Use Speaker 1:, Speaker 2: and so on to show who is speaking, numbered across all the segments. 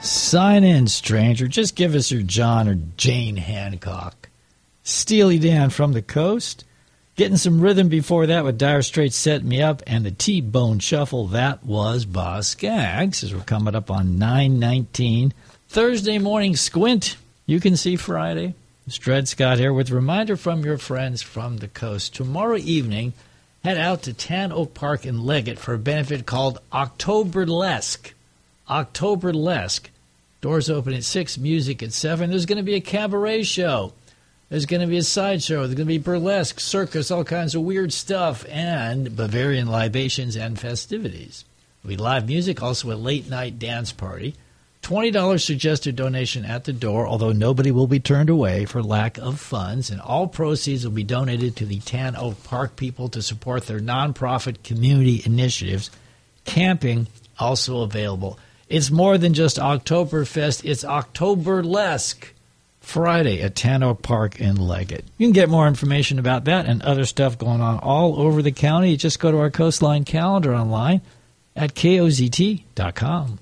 Speaker 1: Sign in, stranger. Just give us your John or Jane Hancock. Steely Dan from the Coast. Getting some rhythm before that with Dire Straits, Set Me Up, and the T-Bone Shuffle. That was Boz Scaggs, as we're coming up on 9/19. Thursday morning squint. You can see Friday. It's Dred Scott here with a reminder from your friends from the coast. Tomorrow evening, head out to Tan Oak Park in Leggett for a benefit called Octoberlesque. Octoberlesque. Doors open at 6, music at 7. There's going to be a cabaret show. There's going to be a sideshow. There's going to be burlesque, circus, all kinds of weird stuff, and Bavarian libations and festivities. There'll be live music, also a late-night dance party. $20 suggested donation at the door, although nobody will be turned away for lack of funds, and all proceeds will be donated to the Tan Oak Park people to support their nonprofit community initiatives. Camping also available. It's more than just Oktoberfest. It's Octoberlesque. Friday at Tan Oak Park in Leggett. You can get more information about that and other stuff going on all over the county. Just go to our Coastline calendar online at KOZT.com.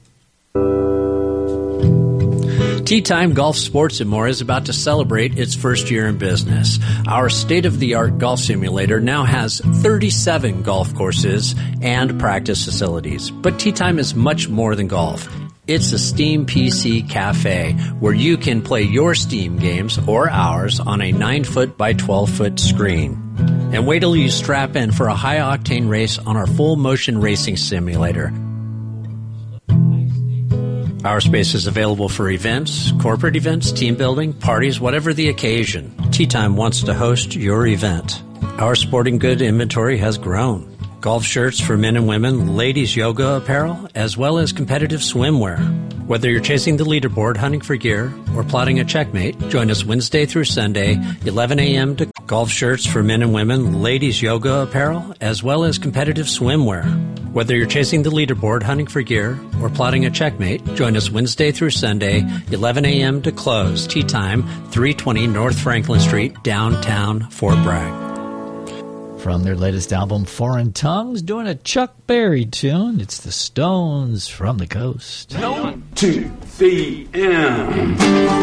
Speaker 2: Tea Time Golf Sports and More is about to celebrate its first year in business. Our state-of-the-art golf simulator now has 37 golf courses and practice facilities. But Tea Time is much more than golf. It's a Steam PC cafe where you can play your Steam games or ours on a 9-foot by 12-foot screen. And wait till you strap in for a high-octane race on our full-motion racing simulator. Our space is available for events, corporate events, team building, parties, whatever the occasion. Tea Time wants to host your event. Our sporting good inventory has grown. Golf shirts for men and women, ladies yoga apparel, as well as competitive swimwear. Whether you're chasing the leaderboard, hunting for gear, or plotting a checkmate, join us Wednesday through Sunday, 11 a.m. to golf shirts for men and women, ladies yoga apparel, as well as competitive swimwear. Whether you're chasing the leaderboard, hunting for gear, or plotting a checkmate, join us Wednesday through Sunday, 11 a.m. to close. Tea Time, 320 North Franklin Street, downtown Fort Bragg.
Speaker 1: From their latest album, Foreign Tongues, doing a Chuck Berry tune. It's the Stones from the Coast.
Speaker 3: 1, 2, 3, and...